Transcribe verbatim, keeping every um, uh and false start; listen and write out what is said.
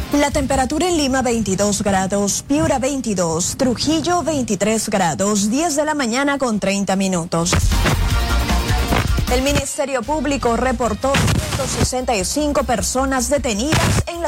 La temperatura en Lima veintidós grados, Piura veintidós, Trujillo veintitrés grados, diez de la mañana con treinta minutos. El Ministerio Público reportó ciento sesenta y cinco personas detenidas en la